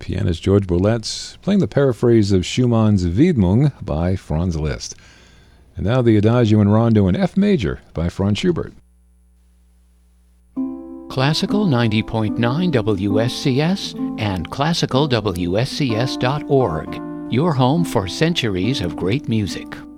Pianist George Bourletz playing the paraphrase of Schumann's Widmung by Franz Liszt. And now the Adagio and Rondo in F major by Franz Schubert. Classical 90.9 WSCS and classicalwscs.org. Your home for centuries of great music.